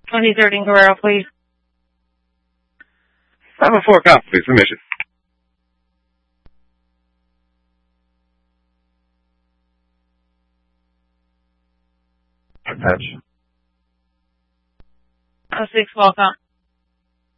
2013 Guerrero, please. 504 copy, please. Permission. Patch. 06 Qualcomm.